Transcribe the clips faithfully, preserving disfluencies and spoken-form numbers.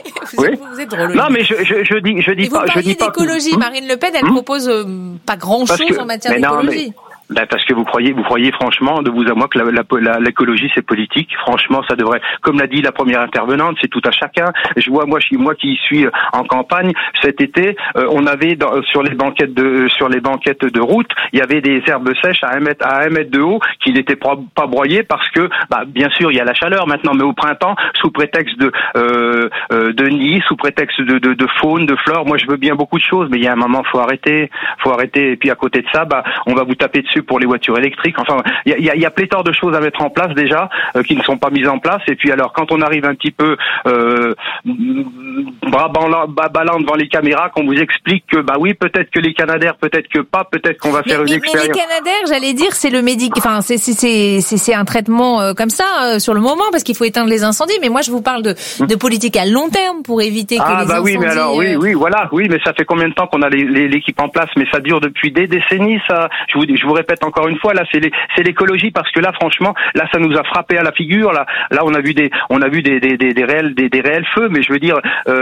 vous, oui. êtes, vous êtes drôle. Non, mais je, je, je dis, je dis et pas, vous je dis pas. d'écologie. Hum, Marine Le Pen, elle hum, propose euh, pas grand-chose que, en matière mais non, d'écologie. Mais... Ben parce que vous croyez, vous croyez franchement de vous à moi que la, la, la, l'écologie c'est politique. Franchement, ça devrait, comme l'a dit la première intervenante, c'est tout à chacun. Je vois moi, je, moi qui suis en campagne cet été, euh, on avait dans, sur les banquettes de sur les banquettes de route, il y avait des herbes sèches à un mètre à un mètre de haut qui n'étaient pas, pas broyées parce que, bah bien sûr, il y a la chaleur maintenant, mais au printemps, sous prétexte de euh, euh, de nid, sous prétexte de, de de faune, de flore, moi je veux bien beaucoup de choses, mais il y a un moment, faut arrêter, faut arrêter. Et puis à côté de ça, bah on va vous taper dessus pour les voitures électriques. Enfin, il y a, y a pléthore de choses à mettre en place déjà euh, qui ne sont pas mises en place. Et puis alors, quand on arrive un petit peu euh, bras ballants devant les caméras, qu'on vous explique que bah oui, peut-être que les Canadaires, peut-être que pas, peut-être qu'on va faire mais, une mais, expérience. Mais les Canadaires, j'allais dire, c'est le médic, enfin c'est c'est c'est c'est, c'est un traitement euh, comme ça euh, sur le moment parce qu'il faut éteindre les incendies. Mais moi, je vous parle de de politique à long terme pour éviter que ah, les bah incendies. Ah bah oui, mais alors oui, oui, voilà, oui, mais ça fait combien de temps qu'on a les, les, l'équipe en place? Mais ça dure depuis des décennies, ça. Je vous je vous répète encore une fois, là, c'est les, c'est l'écologie parce que là, franchement, là, ça nous a frappé à la figure. Là, là, on a vu des, on a vu des, des, des, des réels, des, des réels feux. Mais je veux dire, euh,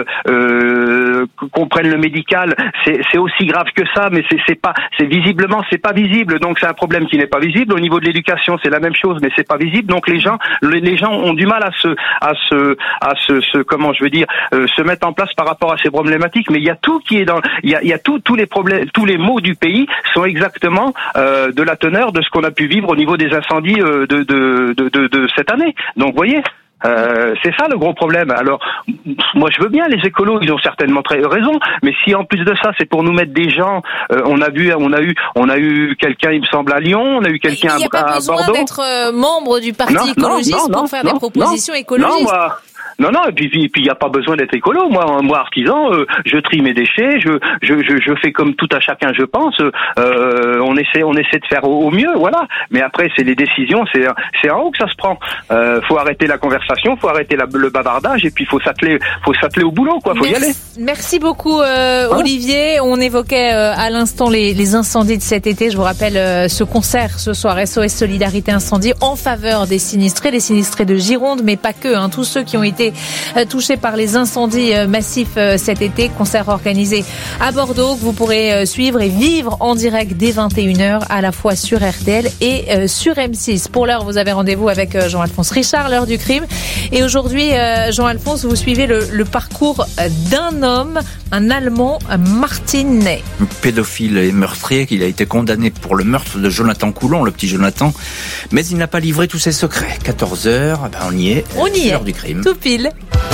euh, qu'on prenne le médical, c'est, c'est aussi grave que ça. Mais c'est, c'est pas, c'est visiblement, c'est pas visible. Donc c'est un problème qui n'est pas visible. Au niveau de l'éducation, c'est la même chose, mais c'est pas visible. Donc les gens, les, les gens ont du mal à se, à se, à se, se comment je veux dire, euh, se mettre en place par rapport à ces problématiques. Mais il y a tout qui est dans, il y a, il y a tout, tous les problèmes, tous les maux du pays sont exactement euh, de la teneur de ce qu'on a pu vivre au niveau des incendies euh, de, de, de, de, de cette année. Donc, vous voyez, euh, c'est ça le gros problème. Alors, moi, je veux bien, les écolos, ils ont certainement très raison, mais si en plus de ça, c'est pour nous mettre des gens, euh, on a vu, on a eu, on a eu quelqu'un, il me semble, à Lyon, on a eu quelqu'un à, à Bordeaux. Il n'y a pas besoin d'être euh, membre du parti non, écologiste non, non, pour faire non, des propositions non, écologistes. Non, moi, Non, non, et puis puis il y a pas besoin d'être écolo. Moi, moi artisan, euh, je trie mes déchets, je je je, je fais comme tout à chacun, je pense. Euh, on essaie on essaie de faire au, au mieux, voilà. Mais après, c'est les décisions, c'est c'est en haut que ça se prend. Euh, faut arrêter la conversation, faut arrêter la, le bavardage, et puis faut s'atteler faut s'atteler au boulot, quoi. Faut merci, y aller. Merci beaucoup, euh, hein Olivier. On évoquait euh, à l'instant les les incendies de cet été. Je vous rappelle euh, ce concert ce soir, S O S Solidarité Incendie, en faveur des sinistrés, les sinistrés de Gironde, mais pas que. Hein, tous ceux qui ont été touchés par les incendies massifs cet été, concert organisé à Bordeaux que vous pourrez suivre et vivre en direct dès vingt et une heures à la fois sur R T L et sur M six. Pour l'heure, vous avez rendez-vous avec Jean-Alphonse Richard, l'heure du crime. Et aujourd'hui, Jean-Alphonse, vous suivez le, le parcours d'un homme, un Allemand, Martin Ney. Pédophile et meurtrier, qu'il a été condamné pour le meurtre de Jonathan Coulon, le petit Jonathan, mais il n'a pas livré tous ses secrets. quatorze heures, ben on y est. On y est. L'heure du crime. Tout pile.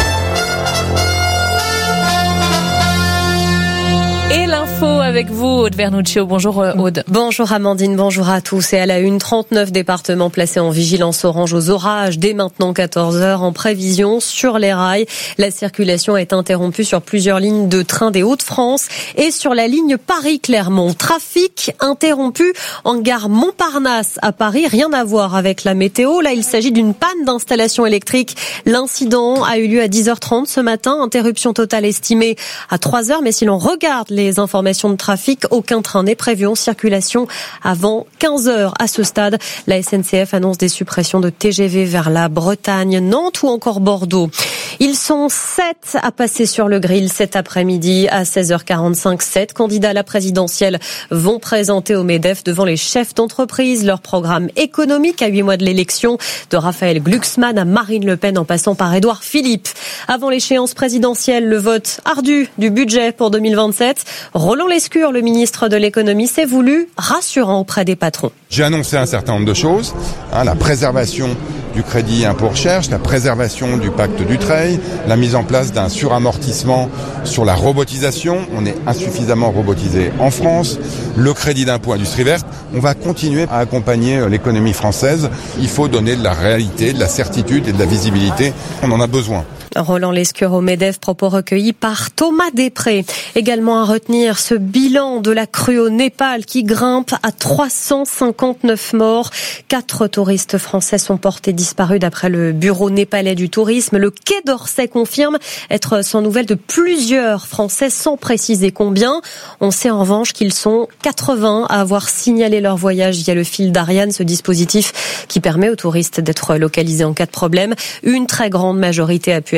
Et l'info avec vous, Aude Vernuccio. Bonjour Aude. Bonjour Amandine, bonjour à tous. Et à la une, trente-neuf départements placés en vigilance orange aux orages dès maintenant quatorze heures en prévision sur les rails. La circulation est interrompue sur plusieurs lignes de train des Hauts-de-France et sur la ligne Paris-Clermont. Trafic interrompu en gare Montparnasse à Paris. Rien à voir avec la météo. Là, il s'agit d'une panne d'installation électrique. L'incident a eu lieu à dix heures trente ce matin. Interruption totale estimée à trois heures. Mais si l'on regarde les Les informations de trafic, aucun train n'est prévu en circulation avant quinze heures à ce stade. La S N C F annonce des suppressions de T G V vers la Bretagne, Nantes ou encore Bordeaux. Ils sont sept à passer sur le grill cet après-midi à seize heures quarante-cinq. Sept candidats à la présidentielle vont présenter au MEDEF devant les chefs d'entreprise leur programme économique à huit mois de l'élection, de Raphaël Glucksmann à Marine Le Pen en passant par Édouard Philippe. Avant l'échéance présidentielle, le vote ardu du budget pour deux mille vingt-sept. Roland Lescure, le ministre de l'économie, s'est voulu rassurant auprès des patrons. J'ai annoncé un certain nombre de choses, hein, la préservation du crédit impôt recherche, la préservation du pacte Dutreil, la mise en place d'un suramortissement sur la robotisation. On est insuffisamment robotisé en France. Le crédit d'impôt industrie verte. On va continuer à accompagner l'économie française. Il faut donner de la réalité, de la certitude et de la visibilité. On en a besoin. Roland Lescure au MEDEF, propos recueillis par Thomas Després. Également à retenir ce bilan de la crue au Népal qui grimpe à trois cent cinquante-neuf morts. Quatre touristes français sont portés disparus d'après le bureau népalais du tourisme. Le Quai d'Orsay confirme être sans nouvelles de plusieurs Français sans préciser combien. On sait en revanche qu'ils sont quatre-vingts à avoir signalé leur voyage via le fil d'Ariane, ce dispositif qui permet aux touristes d'être localisés en cas de problème. Une très grande majorité a pu être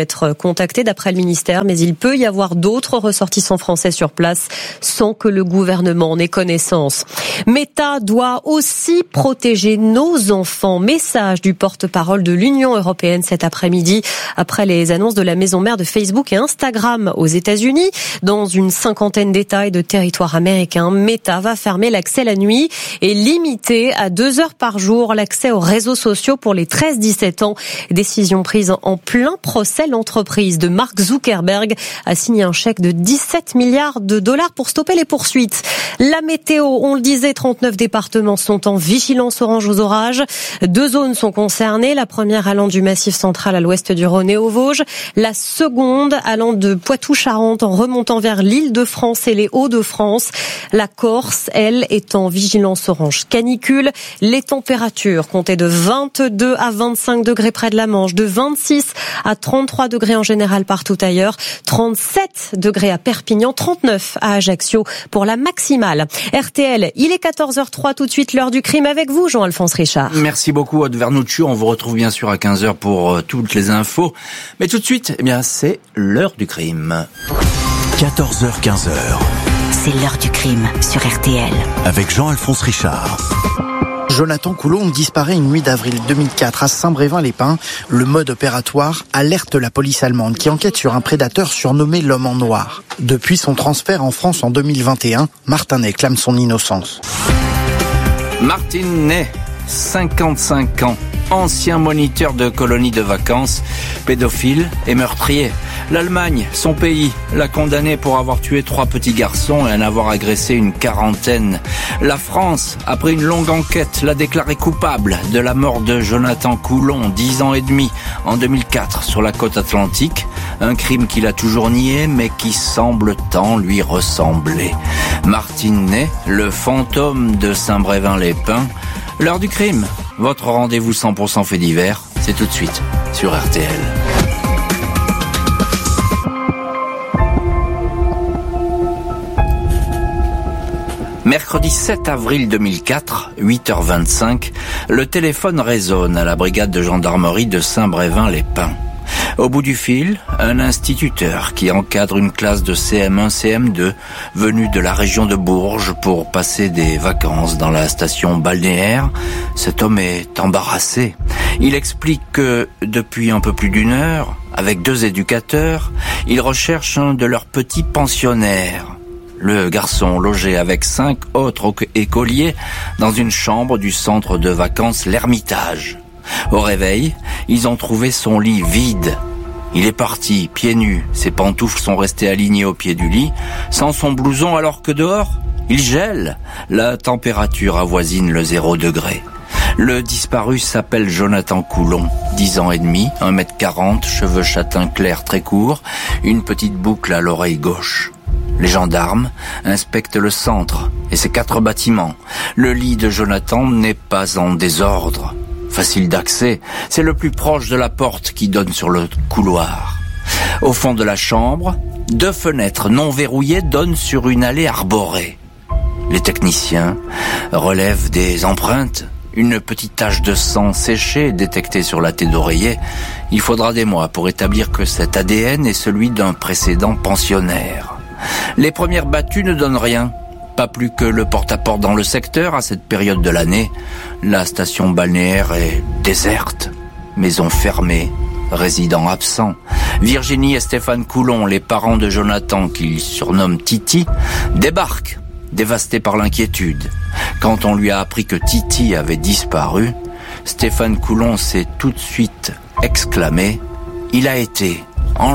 être contacté d'après le ministère, mais il peut y avoir d'autres ressortissants français sur place sans que le gouvernement en ait connaissance. Meta doit aussi protéger nos enfants. Message du porte-parole de l'Union européenne cet après-midi, après les annonces de la maison mère de Facebook et Instagram aux États-Unis. Dans une cinquantaine d'États et de territoires américains, Meta va fermer l'accès la nuit et limiter à deux heures par jour l'accès aux réseaux sociaux pour les treize dix-sept ans. Décision prise en plein procès. L'entreprise de Mark Zuckerberg a signé un chèque de dix-sept milliards de dollars pour stopper les poursuites. La météo, on le disait, trente-neuf départements sont en vigilance orange aux orages. Deux zones sont concernées. La première allant du Massif central à l'ouest du Rhône et aux Vosges. La seconde allant de Poitou-Charentes en remontant vers l'Île-de-France et les Hauts-de-France. La Corse, elle, est en vigilance orange canicule. Les températures comptaient de vingt-deux à vingt-cinq degrés près de la Manche, de vingt-six à trente-trois degrés en général partout ailleurs, trente-sept degrés à Perpignan, trente-neuf à Ajaccio pour la maximale. R T L, il est quatorze heures zéro trois, tout de suite l'heure du crime avec vous, Jean-Alphonse Richard. Merci beaucoup, Aude Vernuccio. On vous retrouve bien sûr à quinze heures pour euh, toutes les infos. Mais tout de suite, eh bien, c'est l'heure du crime. quatorze heures quinze. C'est l'heure du crime sur R T L. Avec Jean-Alphonse Richard. Jonathan Coulon disparaît une nuit d'avril deux mille quatre à Saint-Brévin-les-Pins. Le mode opératoire alerte la police allemande qui enquête sur un prédateur surnommé l'homme en noir. Depuis son transfert en France en deux mille vingt et un, Martin Ney clame son innocence. Martin Ney, cinquante-cinq ans, ancien moniteur de colonie de vacances, pédophile et meurtrier. L'Allemagne, son pays, l'a condamné pour avoir tué trois petits garçons et en avoir agressé une quarantaine. La France, après une longue enquête, l'a déclaré coupable de la mort de Jonathan Coulon, dix ans et demi, en deux mille quatre, sur la côte atlantique. Un crime qu'il a toujours nié, mais qui semble tant lui ressembler. Martin Ney, le fantôme de Saint-Brévin-les-Pins. L'heure du crime, votre rendez-vous cent pour cent fait divers, c'est tout de suite sur R T L. Mercredi sept avril deux mille quatre, huit heures vingt-cinq, le téléphone résonne à la brigade de gendarmerie de Saint-Brévin-les-Pins. Au bout du fil, un instituteur qui encadre une classe de C M un C M deux venu de la région de Bourges pour passer des vacances dans la station balnéaire. Cet homme est embarrassé. Il explique que depuis un peu plus d'une heure, avec deux éducateurs, il recherche un de leurs petits pensionnaires. Le garçon logé avec cinq autres écoliers dans une chambre du centre de vacances L'Ermitage. Au réveil, ils ont trouvé son lit vide. Il est parti, pieds nus, ses pantoufles sont restées alignées au pied du lit, sans son blouson alors que dehors, il gèle. La température avoisine le zéro degré. Le disparu s'appelle Jonathan Coulon, dix ans et demi, un mètre quarante, cheveux châtain clair très courts, une petite boucle à l'oreille gauche. Les gendarmes inspectent le centre et ses quatre bâtiments. Le lit de Jonathan n'est pas en désordre. Facile d'accès, c'est le plus proche de la porte qui donne sur le couloir. Au fond de la chambre, deux fenêtres non verrouillées donnent sur une allée arborée. Les techniciens relèvent des empreintes. Une petite tache de sang séché détectée sur la tête d'oreiller. Il faudra des mois pour établir que cet A D N est celui d'un précédent pensionnaire. Les premières battues ne donnent rien. Pas plus que le porte-à-porte dans le secteur à cette période de l'année. La station balnéaire est déserte. Maison fermée, résidents absents. Virginie et Stéphane Coulon, les parents de Jonathan, qu'ils surnomment Titi, débarquent, dévastés par l'inquiétude. Quand on lui a appris que Titi avait disparu, Stéphane Coulon s'est tout de suite exclamé « Il a été enlevé ».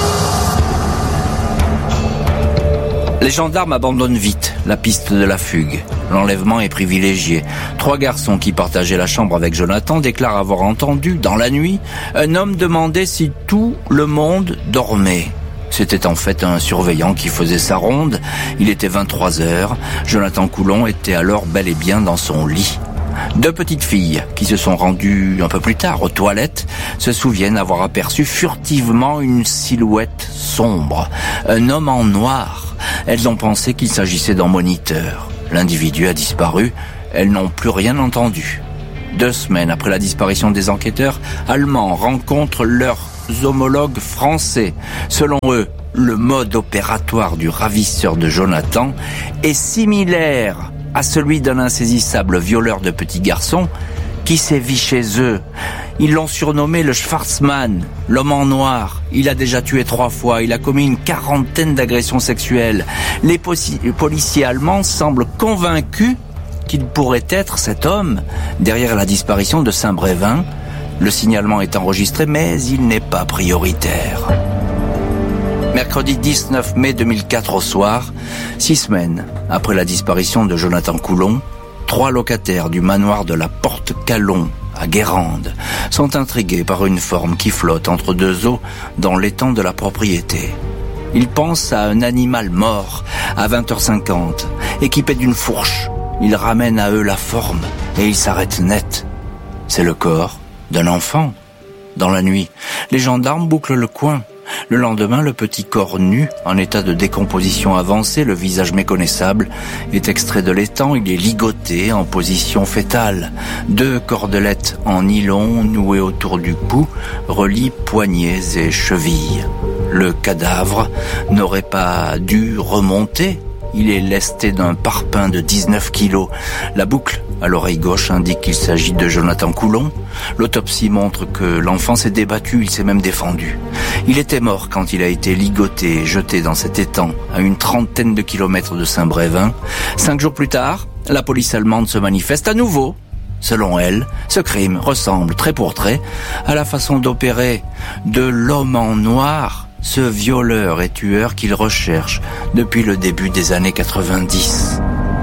Les gendarmes abandonnent vite la piste de la fugue. L'enlèvement est privilégié. Trois garçons qui partageaient la chambre avec Jonathan déclarent avoir entendu, dans la nuit, un homme demander si tout le monde dormait. C'était en fait un surveillant qui faisait sa ronde. Il était vingt-trois heures. Jonathan Coulon était alors bel et bien dans son lit. Deux petites filles, qui se sont rendues un peu plus tard aux toilettes, se souviennent avoir aperçu furtivement une silhouette sombre, un homme en noir. Elles ont pensé qu'il s'agissait d'un moniteur. L'individu a disparu, elles n'ont plus rien entendu. Deux semaines après la disparition des enquêteurs, allemands rencontrent leurs homologues français. Selon eux, le mode opératoire du ravisseur de Jonathan est similaire à celui d'un insaisissable violeur de petits garçons qui sévit chez eux. Ils l'ont surnommé le Schwarzmann, l'homme en noir. Il a déjà tué trois fois, il a commis une quarantaine d'agressions sexuelles. Les policiers allemands semblent convaincus qu'il pourrait être cet homme derrière la disparition de Saint-Brévin. Le signalement est enregistré, mais il n'est pas prioritaire. Mercredi dix-neuf mai deux mille quatre au soir, six semaines après la disparition de Jonathan Coulon, trois locataires du manoir de la Porte-Calon à Guérande sont intrigués par une forme qui flotte entre deux eaux dans l'étang de la propriété. Ils pensent à un animal mort à vingt heures cinquante, équipé d'une fourche. Ils ramènent à eux la forme et ils s'arrêtent net. C'est le corps d'un enfant. Dans la nuit, les gendarmes bouclent le coin. Le lendemain, le petit corps nu, en état de décomposition avancée, le visage méconnaissable, est extrait de l'étang. Il est ligoté en position fétale. Deux cordelettes en nylon nouées autour du cou relient poignets et chevilles. Le cadavre n'aurait pas dû remonter. Il est lesté d'un parpaing de dix-neuf kilos. La boucle à l'oreille gauche indique qu'il s'agit de Jonathan Coulon. L'autopsie montre que l'enfant s'est débattu, il s'est même défendu. Il était mort quand il a été ligoté et jeté dans cet étang à une trentaine de kilomètres de Saint-Brévin. Cinq jours plus tard, la police allemande se manifeste à nouveau. Selon elle, ce crime ressemble trait pour trait à la façon d'opérer de l'homme en noir, ce violeur et tueur qu'il recherche depuis le début des années quatre-vingt-dix.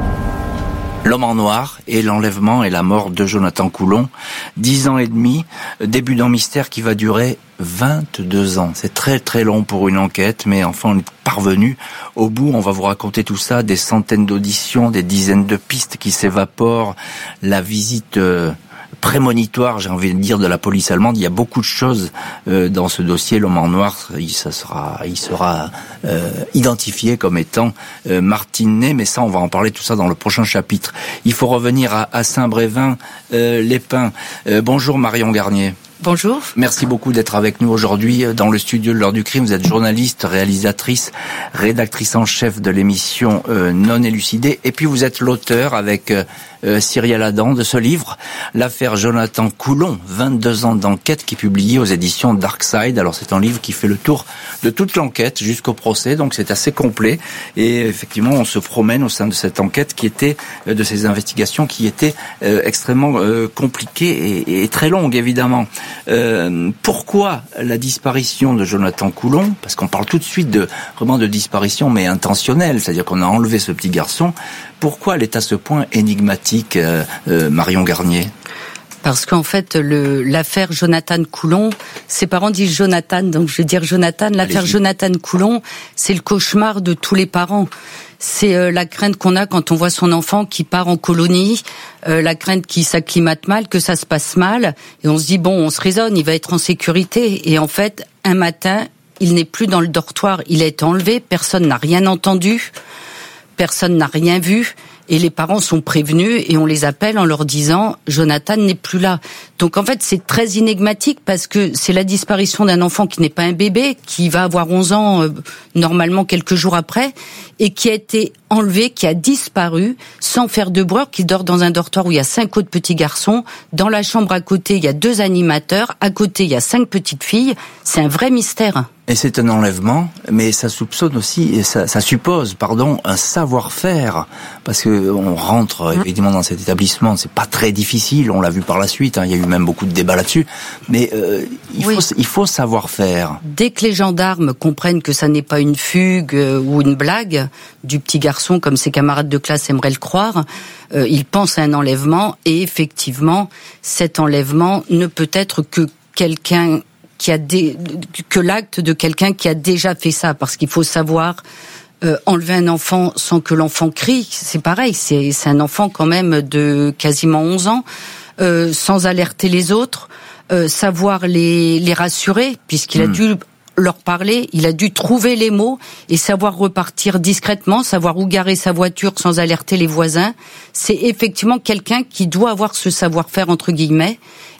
L'homme en noir et l'enlèvement et la mort de Jonathan Coulon, dix ans et demi, début d'un mystère qui va durer vingt-deux ans. C'est très très long pour une enquête, mais enfin on est parvenu au bout. On va vous raconter tout ça, des centaines d'auditions, des dizaines de pistes qui s'évaporent, la visite euh, prémonitoire, j'ai envie de dire, de la police allemande. Il y a beaucoup de choses euh, dans ce dossier. L'homme en noir, il, ça sera, il sera euh, identifié comme étant euh, Martinet, mais ça, on va en parler tout ça dans le prochain chapitre. Il faut revenir à, à Saint-Brévin, euh, les Pins. Euh, bonjour Marion Garnier. Bonjour. Merci beaucoup d'être avec nous aujourd'hui dans le studio de l'heure du crime. Vous êtes journaliste, réalisatrice, rédactrice en chef de l'émission euh, Non élucidée. Et puis vous êtes l'auteur avec euh, euh, Cyrielle Adam de ce livre, l'affaire Jonathan Coulon, vingt-deux ans d'enquête, qui est publié aux éditions Darkside. Alors c'est un livre qui fait le tour de toute l'enquête jusqu'au procès, donc c'est assez complet. Et effectivement, on se promène au sein de cette enquête qui était, euh, de ces investigations qui étaient euh, extrêmement euh, compliquées et, et très longues évidemment. Euh, pourquoi la disparition de Jonathan Coulon? Parce qu'on parle tout de suite de vraiment de disparition, mais intentionnelle, c'est-à-dire qu'on a enlevé ce petit garçon. Pourquoi elle est à ce point énigmatique, euh, euh, Marion Garnier? Parce qu'en fait, le, l'affaire Jonathan Coulon, ses parents disent Jonathan, donc je vais dire Jonathan. L'affaire Allez-y. Jonathan Coulon, c'est le cauchemar de tous les parents. C'est euh, la crainte qu'on a quand on voit son enfant qui part en colonie, euh, la crainte qu'il s'acclimate mal, que ça se passe mal, et on se dit bon, on se raisonne, il va être en sécurité. Et en fait, un matin, il n'est plus dans le dortoir, il a été enlevé, personne n'a rien entendu, personne n'a rien vu. Et les parents sont prévenus et on les appelle en leur disant « Jonathan n'est plus là ». Donc en fait, c'est très énigmatique parce que c'est la disparition d'un enfant qui n'est pas un bébé, qui va avoir onze ans euh, normalement quelques jours après, et qui a été enlevé, qui a disparu sans faire de bruit, qui dort dans un dortoir où il y a cinq autres petits garçons. Dans la chambre à côté, il y a deux animateurs. À côté, il y a cinq petites filles. C'est un vrai mystère. Et c'est un enlèvement, mais ça soupçonne aussi, et ça, ça suppose, pardon, un savoir-faire, parce que on rentre évidemment dans cet établissement, c'est pas très difficile, on l'a vu par la suite, hein, il y a eu même beaucoup de débats là-dessus, mais euh, il oui. faut il faut savoir faire. Dès que les gendarmes comprennent que ça n'est pas une fugue euh, ou une blague du petit garçon, comme ses camarades de classe aimeraient le croire, euh, ils pensent à un enlèvement, et effectivement, cet enlèvement ne peut être que quelqu'un qui a des, que l'acte de quelqu'un qui a déjà fait ça, parce qu'il faut savoir euh, enlever un enfant sans que l'enfant crie, c'est pareil, c'est, c'est un enfant quand même de quasiment onze ans, euh, sans alerter les autres, euh, savoir les, les rassurer, puisqu'il mmh. a dû leur parler, il a dû trouver les mots et savoir repartir discrètement, savoir où garer sa voiture sans alerter les voisins. C'est effectivement quelqu'un qui doit avoir ce savoir-faire entre guillemets.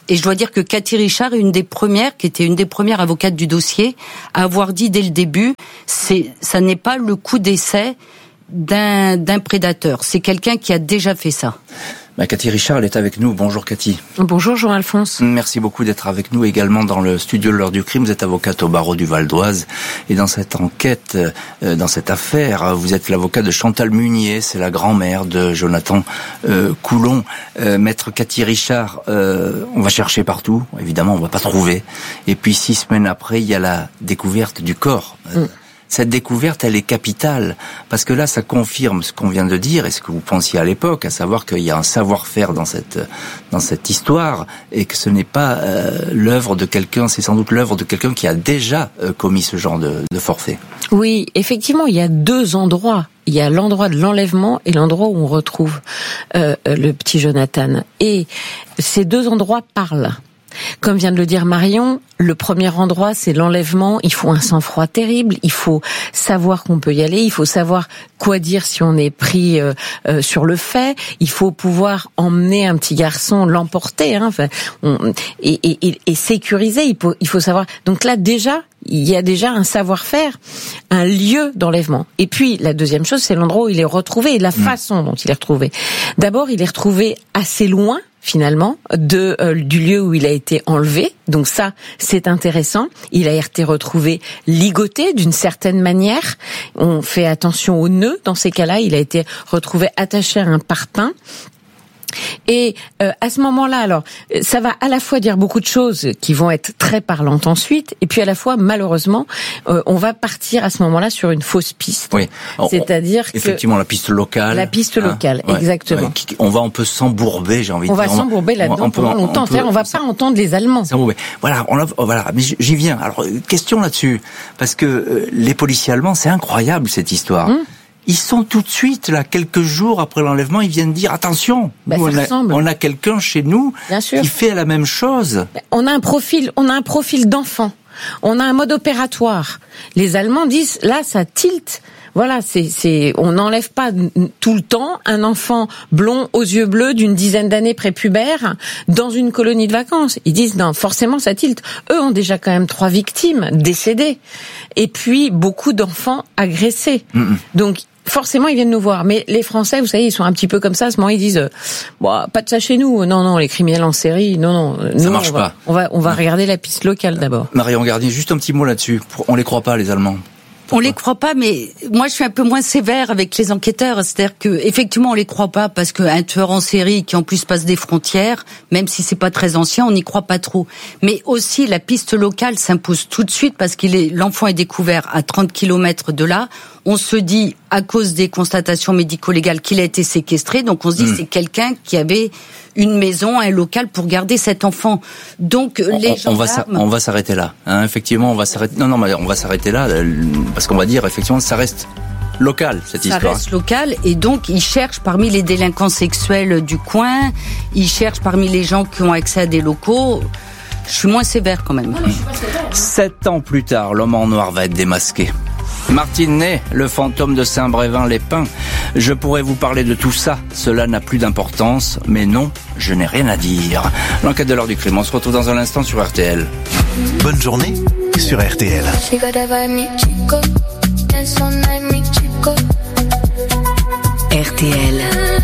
Et je dois dire que Cathy Richard est une des premières, qui était une des premières avocates du dossier, à avoir dit dès le début, c'est, ça n'est pas le coup d'essai d'un, d'un prédateur. C'est quelqu'un qui a déjà fait ça. Bah, Cathy Richard, elle est avec nous. Bonjour Cathy. Bonjour Jean-Alphonse. Merci beaucoup d'être avec nous également dans le studio de l'heure du crime. Vous êtes avocate au barreau du Val d'Oise et dans cette enquête, euh, dans cette affaire, vous êtes l'avocat de Chantal Munier, c'est la grand-mère de Jonathan euh, Coulon. Euh, Maître Cathy Richard, euh, on va chercher partout, évidemment on va pas trouver. Et puis six semaines après, il y a la découverte du corps. Euh, mm. Cette découverte, elle est capitale, parce que là, ça confirme ce qu'on vient de dire et ce que vous pensiez à l'époque, à savoir qu'il y a un savoir-faire dans cette dans cette histoire et que ce n'est pas euh, l'œuvre de quelqu'un, c'est sans doute l'œuvre de quelqu'un qui a déjà euh, commis ce genre de, de forfait. Oui, effectivement, il y a deux endroits. Il y a l'endroit de l'enlèvement et l'endroit où on retrouve euh, le petit Jonathan. Et ces deux endroits parlent. Comme vient de le dire Marion, le premier endroit, c'est l'enlèvement. Il faut un sang-froid terrible. Il faut savoir qu'on peut y aller. Il faut savoir quoi dire si on est pris euh, euh, sur le fait. Il faut pouvoir emmener un petit garçon, l'emporter, hein, enfin, on, et, et, et sécuriser. Il faut, il faut savoir. Donc là, déjà, il y a déjà un savoir-faire, un lieu d'enlèvement. Et puis, la deuxième chose, c'est l'endroit où il est retrouvé et la mmh. façon dont il est retrouvé. D'abord, il est retrouvé assez loin, finalement, de euh, du lieu où il a été enlevé. Donc ça, c'est intéressant. Il a été retrouvé ligoté d'une certaine manière. On fait attention au nœud. Dans ces cas-là, il a été retrouvé attaché à un parpaing. Et euh, à ce moment-là, alors, ça va à la fois dire beaucoup de choses qui vont être très parlantes ensuite, et puis à la fois, malheureusement, euh, on va partir à ce moment-là sur une fausse piste. Oui. C'est-à-dire on, effectivement, que la piste locale. La piste locale, hein, exactement. Ouais, on va, on peut s'embourber, j'ai envie on de dire. On va s'embourber là-dedans pendant longtemps. On, on va pas entendre les Allemands. Voilà, on a, voilà. Mais j'y viens. Alors, question là-dessus, parce que euh, les policiers allemands, c'est incroyable cette histoire. Hum. Ils sont tout de suite, là, quelques jours après l'enlèvement, ils viennent dire, attention, bah, nous, on, a, on a quelqu'un chez nous qui fait la même chose. On a un profil, on a un profil d'enfant. On a un mode opératoire. Les Allemands disent, là, ça tilt. Voilà, c'est, c'est, on n'enlève pas tout le temps un enfant blond aux yeux bleus d'une dizaine d'années prépubère dans une colonie de vacances. Ils disent, non, forcément, ça tilte. Eux ont déjà quand même trois victimes décédées. Et puis, beaucoup d'enfants agressés. Mm-hmm. Donc, forcément, ils viennent nous voir. Mais les Français, vous savez, ils sont un petit peu comme ça. À ce moment, ils disent, bon, pas de ça chez nous. Non, non, les criminels en série, non, non. Nous, ça marche on va, pas. On va, on va regarder la piste locale d'abord. Marion Garnier, juste un petit mot là-dessus. On les croit pas, les Allemands. On les croit pas, mais moi je suis un peu moins sévère avec les enquêteurs. C'est-à-dire que effectivement on les croit pas parce qu'un tueur en série qui en plus passe des frontières, même si c'est pas très ancien, on n'y croit pas trop. Mais aussi la piste locale s'impose tout de suite parce qu'il est l'enfant est découvert à trente kilomètres de là. On se dit à cause des constatations médico-légales qu'il a été séquestré, donc on se dit mmh. c'est quelqu'un qui avait une maison, un local pour garder cet enfant. Donc on, les on, gendarmes... on va on va s'arrêter là. Hein, effectivement, on va s'arrêter. Non non, mais on va s'arrêter là parce qu'on va dire effectivement ça reste local cette ça histoire. Ça reste local et donc ils cherchent parmi les délinquants sexuels du coin, ils cherchent parmi les gens qui ont accès à des locaux. Je suis moins sévère quand même. Sept ans plus tard, l'homme en noir va être démasqué. Martine Ney, le fantôme de Saint-Brévin-les-Pins. Je pourrais vous parler de tout ça. Cela n'a plus d'importance. Mais non, je n'ai rien à dire. L'enquête de l'heure du crime. On se retrouve dans un instant sur R T L. Bonne journée sur R T L. R T L.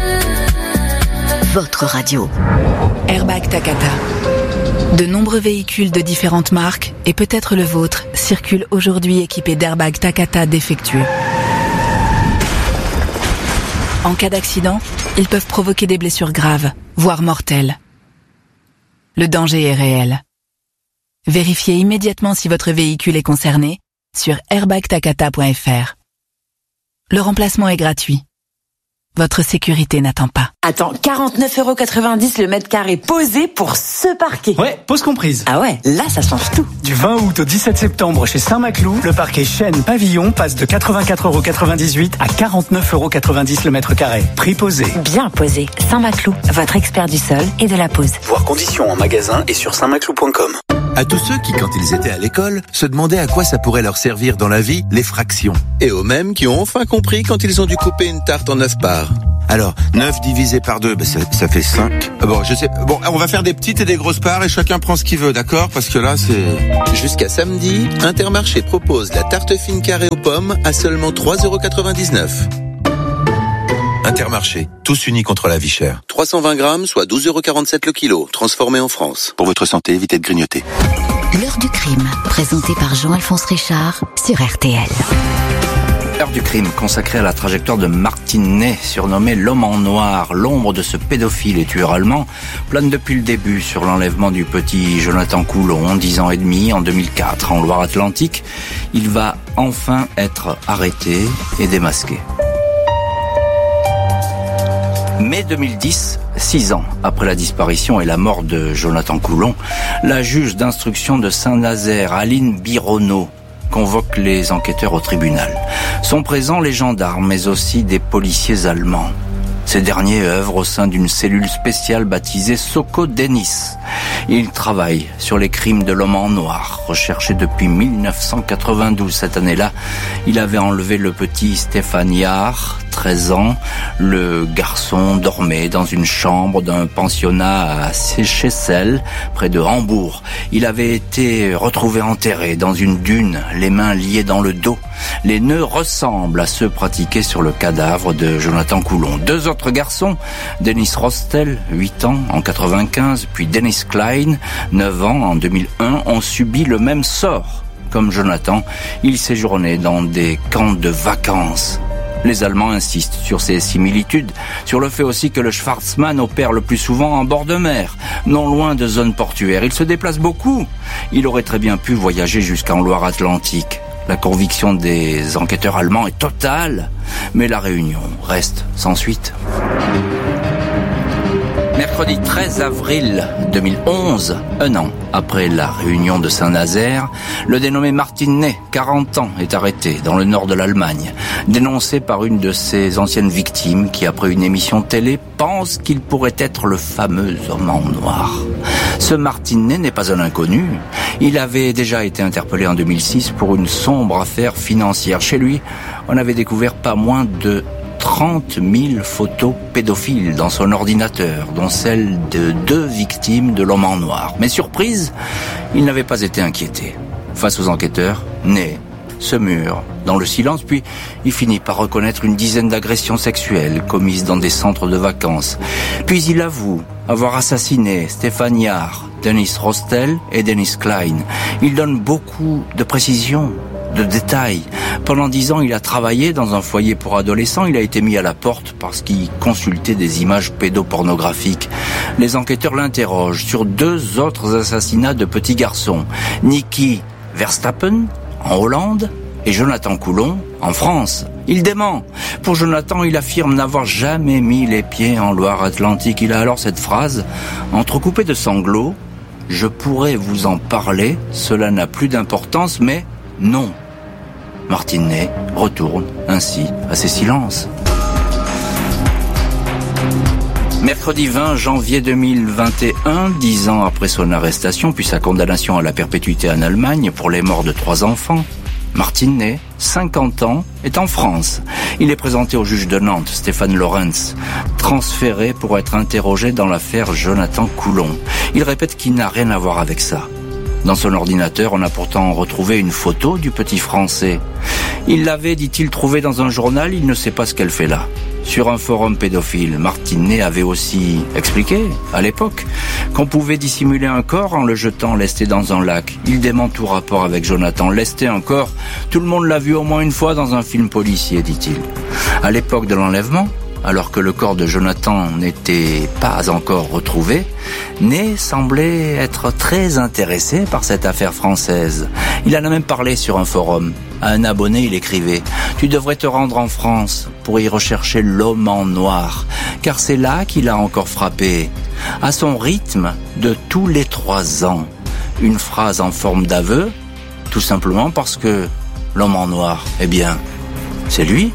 Votre radio. Airbag Takata. De nombreux véhicules de différentes marques, et peut-être le vôtre, circulent aujourd'hui équipés d'airbags Takata défectueux. En cas d'accident, ils peuvent provoquer des blessures graves, voire mortelles. Le danger est réel. Vérifiez immédiatement si votre véhicule est concerné sur airbag takata point f r. Le remplacement est gratuit. Votre sécurité n'attend pas. Attends, quarante-neuf euros quatre-vingt-dix le mètre carré posé pour ce parquet. Ouais, pause comprise. Ah ouais, là ça change tout. Du vingt août au dix-sept septembre chez Saint-Maclou, le parquet Chêne Pavillon passe de quatre-vingt-quatre euros quatre-vingt-dix-huit à quarante-neuf euros quatre-vingt-dix le mètre carré. Prix posé. Bien posé. Saint-Maclou, votre expert du sol et de la pose. Voir conditions en magasin et sur saint maclou point com. À tous ceux qui, quand ils étaient à l'école, se demandaient à quoi ça pourrait leur servir dans la vie, les fractions. Et aux mêmes qui ont enfin compris quand ils ont dû couper une tarte en neuf parts. Alors, neuf divisé par deux, bah, ça, ça fait cinq. Bon, je sais. Bon, on va faire des petites et des grosses parts et chacun prend ce qu'il veut, d'accord? Parce que là, c'est... Jusqu'à samedi, Intermarché propose la tarte fine carrée aux pommes à seulement trois euros quatre-vingt-dix-neuf. Intermarché, tous unis contre la vie chère. trois cent vingt grammes, soit douze euros quarante-sept le kilo, transformé en France. Pour votre santé, évitez de grignoter. L'heure du crime, présenté par Jean-Alphonse Richard sur R T L. L'heure du crime consacrée à la trajectoire de Martin Ney, surnommé l'homme en noir, l'ombre de ce pédophile et tueur allemand, plane depuis le début sur l'enlèvement du petit Jonathan Coulon, dix ans et demi, en deux mille quatre, en Loire-Atlantique. Il va enfin être arrêté et démasqué. Mai deux mille dix, six ans après la disparition et la mort de Jonathan Coulon, la juge d'instruction de Saint-Nazaire, Aline Bironneau, convoque les enquêteurs au tribunal. Sont présents les gendarmes, mais aussi des policiers allemands. Ces derniers œuvrent au sein d'une cellule spéciale baptisée Soko Denis. Ils travaillent sur les crimes de l'homme en noir, recherché depuis mille neuf cent quatre-vingt-douze. Cette année-là, il avait enlevé le petit Stéphane Yard, treize ans. Le garçon dormait dans une chambre d'un pensionnat à Seychelles, près de Hambourg. Il avait été retrouvé enterré dans une dune, les mains liées dans le dos. Les nœuds ressemblent à ceux pratiqués sur le cadavre de Jonathan Coulon. Deux autres garçons, Dennis Rostel, huit ans, en quatre-vingt-quinze, puis Dennis Klein, neuf ans, en deux mille un, ont subi le même sort. Comme Jonathan, ils séjournaient dans des camps de vacances. Les Allemands insistent sur ces similitudes, sur le fait aussi que le Schwarzmann opère le plus souvent en bord de mer, non loin de zones portuaires. Il se déplace beaucoup. Il aurait très bien pu voyager jusqu'en Loire-Atlantique. La conviction des enquêteurs allemands est totale, mais la réunion reste sans suite. Mercredi treize avril deux mille onze, un an après la réunion de Saint-Nazaire, le dénommé Martin Ney, quarante ans, est arrêté dans le nord de l'Allemagne, dénoncé par une de ses anciennes victimes qui, après une émission télé, pense qu'il pourrait être le fameux homme en noir. Ce Martin Ney n'est pas un inconnu. Il avait déjà été interpellé en deux mille six pour une sombre affaire financière. Chez lui, on avait découvert pas moins de trente mille photos pédophiles dans son ordinateur, dont celle de deux victimes de l'homme en noir. Mais surprise, il n'avait pas été inquiété. Face aux enquêteurs, Ney se mure dans le silence, puis il finit par reconnaître une dizaine d'agressions sexuelles commises dans des centres de vacances. Puis il avoue avoir assassiné Stéphane Yard, Dennis Rostel et Dennis Klein. Il donne beaucoup de précisions, de détails. Pendant dix ans, il a travaillé dans un foyer pour adolescents. Il a été mis à la porte parce qu'il consultait des images pédopornographiques. Les enquêteurs l'interrogent sur deux autres assassinats de petits garçons. Niki Verstappen, en Hollande, et Jonathan Coulon, en France. Il dément. Pour Jonathan, il affirme n'avoir jamais mis les pieds en Loire-Atlantique. Il a alors cette phrase, entrecoupée de sanglots: « Je pourrais vous en parler, cela n'a plus d'importance, mais non. » Martin Ney retourne ainsi à ses silences. Mercredi vingt janvier deux mille vingt et un, dix ans après son arrestation, puis sa condamnation à la perpétuité en Allemagne pour les morts de trois enfants, Martin Ney, cinquante ans, est en France. Il est présenté au juge de Nantes, Stéphane Lorenz, transféré pour être interrogé dans l'affaire Jonathan Coulon. Il répète qu'il n'a rien à voir avec ça. Dans son ordinateur, on a pourtant retrouvé une photo du petit Français. Il l'avait, dit-il, trouvée dans un journal, il ne sait pas ce qu'elle fait là. Sur un forum pédophile, Martin Ney avait aussi expliqué, à l'époque, qu'on pouvait dissimuler un corps en le jetant lesté dans un lac. Il dément tout rapport avec Jonathan. Lesté un corps, tout le monde l'a vu au moins une fois dans un film policier, dit-il. À l'époque de l'enlèvement, alors que le corps de Jonathan n'était pas encore retrouvé, Ney semblait être très intéressé par cette affaire française. Il en a même parlé sur un forum. À un abonné, il écrivait « Tu devrais te rendre en France pour y rechercher l'homme en noir, car c'est là qu'il a encore frappé, à son rythme de tous les trois ans. » Une phrase en forme d'aveu, tout simplement parce que l'homme en noir, eh bien, c'est lui.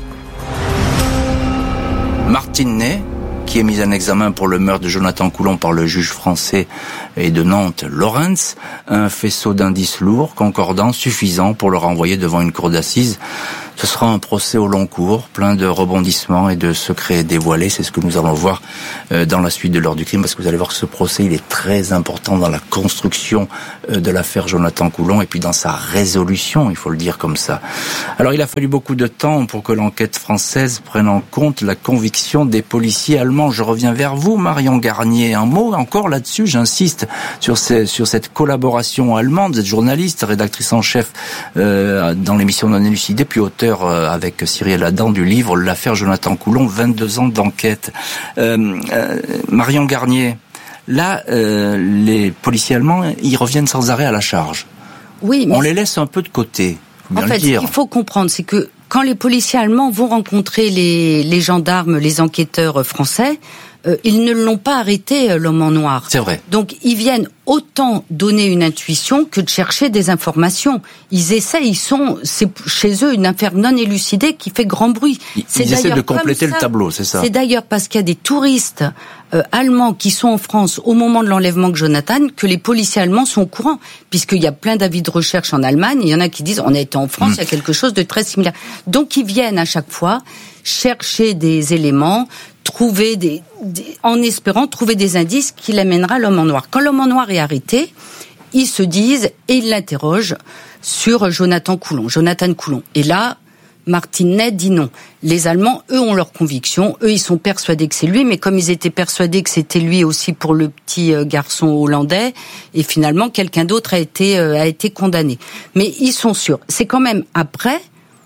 Martin Ney, qui est mis en examen pour le meurtre de Jonathan Coulon par le juge français et de Nantes, Lorenz, un faisceau d'indices lourds, concordants, suffisants pour le renvoyer devant une cour d'assises. Ce sera un procès au long cours, plein de rebondissements et de secrets dévoilés. C'est ce que nous allons voir dans la suite de l'heure du crime, parce que vous allez voir que ce procès, il est très important dans la construction de l'affaire Jonathan Coulon et puis dans sa résolution, il faut le dire comme ça. Alors, il a fallu beaucoup de temps pour que l'enquête française prenne en compte la conviction des policiers allemands. Je reviens vers vous, Marion Garnier. Un mot encore là-dessus, j'insiste sur, ces, sur cette collaboration allemande. Vous êtes journaliste, rédactrice en chef euh, dans l'émission Non Élucidée, puis auteur euh, avec Cyril Adam du livre L'affaire Jonathan Coulon, vingt-deux ans d'enquête. Euh, euh, Marion Garnier, là, euh, les policiers allemands, ils reviennent sans arrêt à la charge. Oui, mais on les laisse un peu de côté. Faut bien en fait, le dire. Ce qu'il faut comprendre, c'est que quand les policiers allemands vont rencontrer les, les gendarmes, les enquêteurs français, euh, ils ne l'ont pas arrêté, l'homme en noir. C'est vrai. Donc, ils viennent autant donner une intuition que de chercher des informations. Ils essaient, ils sont, c'est chez eux une affaire non élucidée qui fait grand bruit. Ils, c'est ils essaient de comme compléter ça, le tableau, c'est ça. C'est d'ailleurs parce qu'il y a des touristes euh, allemands qui sont en France au moment de l'enlèvement de Jonathan que les policiers allemands sont au courant, puisqu'il y a plein d'avis de recherche en Allemagne. Il y en a qui disent on a été en France, mmh. il y a quelque chose de très similaire. Donc ils viennent à chaque fois chercher des éléments, trouver des, des en espérant trouver des indices qui l'amènera l'homme en noir. Quand l'homme en noir est arrêté, ils se disent et ils l'interrogent sur Jonathan Coulon, Jonathan Coulon. Et là, Martin Ney dit non. Les Allemands, eux, ont leur conviction. Eux, ils sont persuadés que c'est lui, mais comme ils étaient persuadés que c'était lui aussi pour le petit garçon hollandais, et finalement, quelqu'un d'autre a été a été condamné. Mais ils sont sûrs. C'est quand même après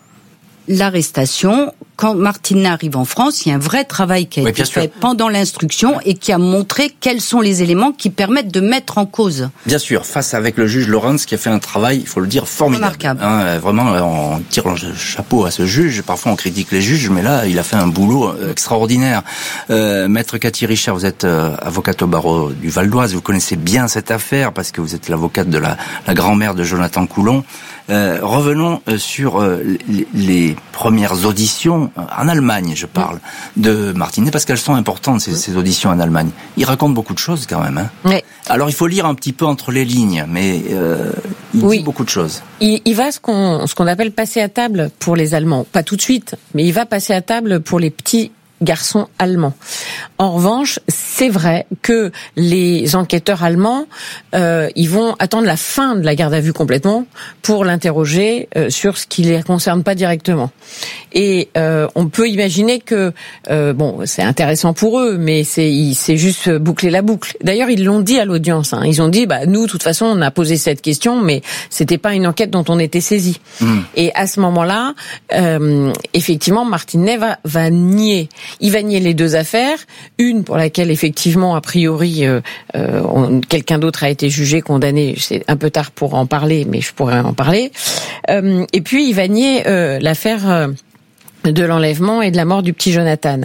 l'arrestation, quand Martin arrive en France, il y a un vrai travail qui a oui, été fait sûr. pendant l'instruction et qui a montré quels sont les éléments qui permettent de mettre en cause. Bien sûr, face avec le juge Laurens qui a fait un travail, il faut le dire, formidable. Remarquable. Hein, vraiment, on tire le chapeau à ce juge. Parfois, on critique les juges, mais là, il a fait un boulot extraordinaire. Euh, Maître Cathy Richard, vous êtes euh, avocate au barreau du Val d'Oise. Vous connaissez bien cette affaire parce que vous êtes l'avocate de la, la grand-mère de Jonathan Coulon. Euh, revenons euh, sur euh, les, les premières auditions euh, en Allemagne, je parle, de Martinet, parce qu'elles sont importantes, ces, ces auditions en Allemagne. Il raconte beaucoup de choses quand même. Hein. Oui. Alors il faut lire un petit peu entre les lignes, mais euh, il oui. dit beaucoup de choses. Il, il va ce qu'on, ce qu'on appelle passer à table pour les Allemands. Pas tout de suite, mais il va passer à table pour les petits garçons allemands. En revanche, c'est vrai que les enquêteurs allemands, euh, ils vont attendre la fin de la garde à vue complètement pour l'interroger euh, sur ce qui les concerne pas directement. Et euh, on peut imaginer que euh, bon, c'est intéressant pour eux, mais c'est c'est juste boucler la boucle. D'ailleurs, ils l'ont dit à l'audience. Hein. Ils ont dit, bah nous, de toute façon, on a posé cette question, mais c'était pas une enquête dont on était saisi. Mmh. Et à ce moment-là, euh, effectivement, Martinet va va nier. Il va nier les deux affaires, une pour laquelle effectivement a priori euh, euh, on, quelqu'un d'autre a été jugé, condamné. C'est un peu tard pour en parler, mais je pourrais en parler. Euh, et puis il va nier euh, l'affaire euh, de l'enlèvement et de la mort du petit Jonathan.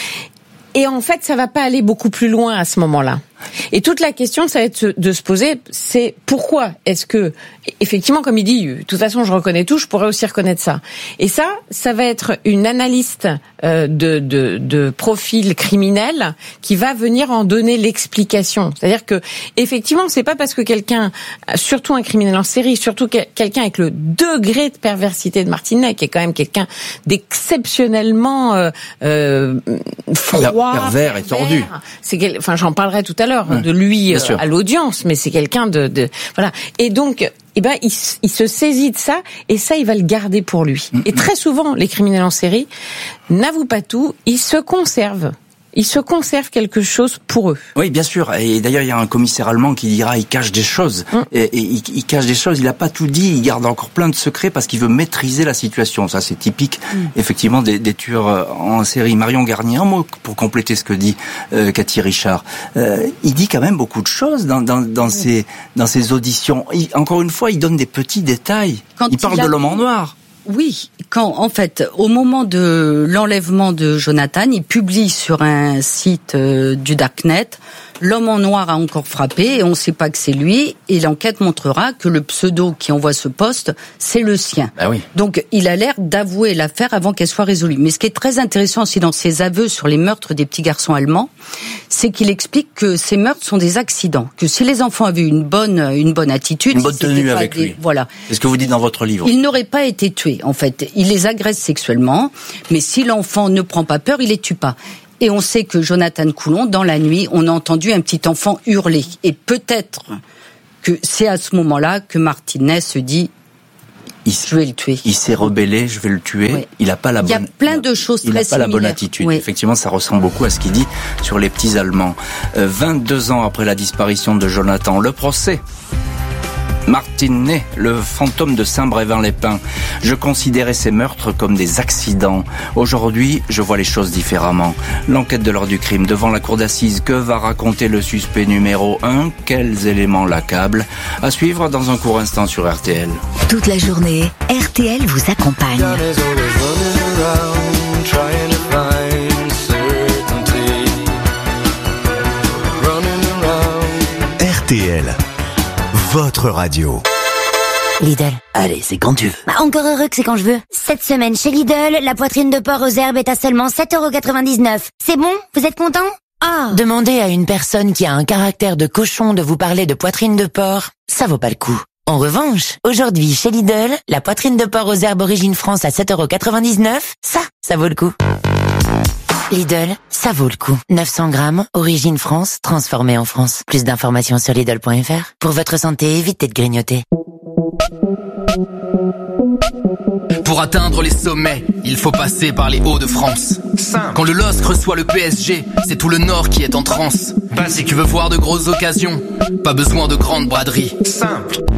Et en fait, ça va pas aller beaucoup plus loin à ce moment-là. Et toute la question, ça va être de se poser, c'est pourquoi est-ce que, effectivement, comme il dit, de toute façon, je reconnais tout, je pourrais aussi reconnaître ça. Et ça, ça va être une analyste euh, de, de, de profil criminel qui va venir en donner l'explication. C'est-à-dire que, effectivement, c'est pas parce que quelqu'un, surtout un criminel en série, surtout quelqu'un avec le degré de perversité de Martinet, qui est quand même quelqu'un d'exceptionnellement euh, euh, froid, pervers et tordu. C'est quel, enfin, j'en parlerai tout à l'heure de lui euh, à l'audience, mais c'est quelqu'un de, de voilà. Et donc, eh ben, il, il se saisit de ça, et ça, il va le garder pour lui. Mm-hmm. Et très souvent, les criminels en série n'avouent pas tout, ils se conservent. Ils se conservent quelque chose pour eux. Oui, bien sûr. Et d'ailleurs, il y a un commissaire allemand qui dira, il cache des choses. Mm. Et, et il, il cache des choses. Il n'a pas tout dit. Il garde encore plein de secrets parce qu'il veut maîtriser la situation. Ça, c'est typique, mm. effectivement, des, des tueurs en série. Marion Garnier, un mot pour compléter ce que dit euh, Cathy Richard. Euh, il dit quand même beaucoup de choses dans, dans, dans, mm. ses, dans ses auditions. Il, encore une fois, il donne des petits détails. Quand il parle il a... de l'homme en noir. Oui, quand en fait, au moment de l'enlèvement de Jonathan, il publie sur un site euh, du Darknet L'homme en noir a encore frappé et on ne sait pas que c'est lui. Et l'enquête montrera que le pseudo qui envoie ce poste, c'est le sien. Ah oui. Donc il a l'air d'avouer l'affaire avant qu'elle soit résolue. Mais ce qui est très intéressant aussi dans ses aveux sur les meurtres des petits garçons allemands, c'est qu'il explique que ces meurtres sont des accidents. Que si les enfants avaient une bonne, une bonne attitude... Une bonne si tenue pas avec des, lui. Voilà. C'est ce que vous dites dans votre livre. Ils n'auraient pas été tués, en fait. Il les agresse sexuellement, mais si l'enfant ne prend pas peur, il les tue pas. Et on sait que Jonathan Coulon, dans la nuit, on a entendu un petit enfant hurler. Et peut-être que c'est à ce moment-là que Martinet se dit il, « je vais le tuer ». Il s'est rebellé, je vais le tuer. Oui. Il n'a pas la bonne... Il y a plein de choses il très similaires. Il n'a pas la bonne attitude. Oui. Effectivement, ça ressemble beaucoup à ce qu'il dit sur les petits Allemands. Euh, vingt-deux ans après la disparition de Jonathan, le procès... Martinet, le fantôme de Saint-Brévin-les-Pins. Je considérais ces meurtres comme des accidents. Aujourd'hui, je vois les choses différemment. L'enquête de l'heure du crime devant la cour d'assises. Que va raconter le suspect numéro un? Quels éléments l'accablent? À suivre dans un court instant sur R T L. Toute la journée, R T L vous accompagne. R T L. Votre radio. Lidl. Allez, c'est quand tu veux. Bah, encore heureux que c'est quand je veux. Cette semaine chez Lidl, la poitrine de porc aux herbes est à seulement sept euros quatre-vingt-dix-neuf. C'est bon? Vous êtes content? Ah. Demandez à une personne qui a un caractère de cochon de vous parler de poitrine de porc, ça vaut pas le coup. En revanche, aujourd'hui chez Lidl, la poitrine de porc aux herbes Origine France à sept euros quatre-vingt-dix-neuf, ça, ça vaut le coup. Lidl, ça vaut le coup. neuf cents grammes, Origine France, transformée en France. Plus d'informations sur Lidl point F R. Pour votre santé, évitez de grignoter. Pour atteindre les sommets, il faut passer par les Hauts-de-France. Simple. Quand le L O S C reçoit le P S G, c'est tout le Nord qui est en transe. Basique. Si tu veux voir de grosses occasions, pas besoin de grandes braderies. Simple.